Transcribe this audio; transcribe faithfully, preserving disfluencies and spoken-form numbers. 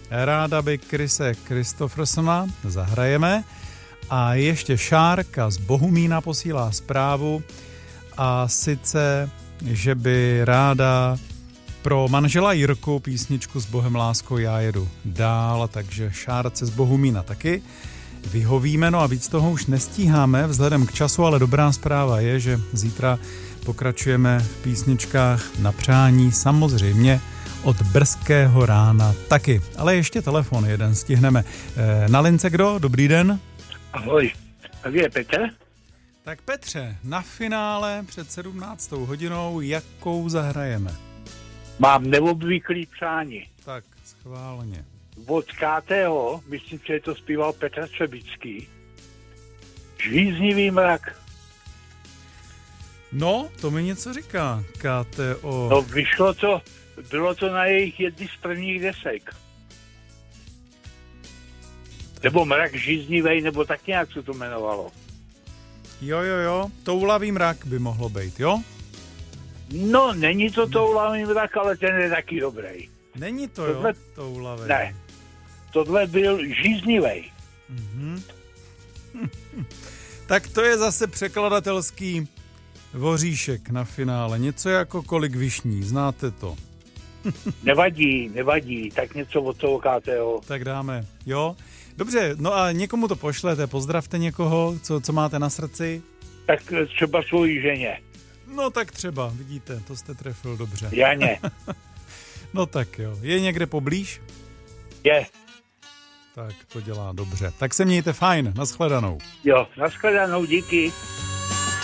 Ráda by Krise Kristoffersona zahrajeme. A ještě Šárka z Bohumína posílá zprávu a sice, že by ráda pro manžela Jirku písničku S Bohem láskou já jedu dál, takže Šárce z Bohumína taky vyhovíme, no a víc toho už nestíháme vzhledem k času, ale dobrá zpráva je, že zítra pokračujeme v písničkách na přání, samozřejmě od brzkého rána taky. Ale ještě telefon jeden stihneme. Na lince kdo? Dobrý den. Ahoj, tak je Petr? Tak Petře, na finále před sedmnáctou hodinou jakou zahrajeme? Mám neobvyklý přání. Tak, schválně. Od K T O, myslím, že to zpíval Petr Třebický. Žvíznivý mrak. No, to mi něco říká, K T O. No, vyšlo to, bylo to na jejich jedný z prvních desek. Nebo mrak žíznivej, nebo tak nějak se to jmenovalo. Jo, jo, jo, toulavý mrak by mohlo být, jo? No, není to toulavý mrak, ale ten je taky dobrý. Není to, tohle, jo, toulavý. Ne, tohle byl žíznivej. Mhm. Tak to je zase překladatelský voříšek na finále. Něco jako kolik višní, znáte to? Nevadí, nevadí, tak něco od toho K T O. Tak dáme, jo? Dobře, no a někomu to pošlete, pozdravte někoho, co, co máte na srdci. Tak třeba svojí ženě. No tak třeba, vidíte, to jste trefil dobře. Janě. No tak jo, je někde poblíž? Je. Tak to dělá dobře. Tak se mějte fajn, nashledanou. Jo, nashledanou, díky.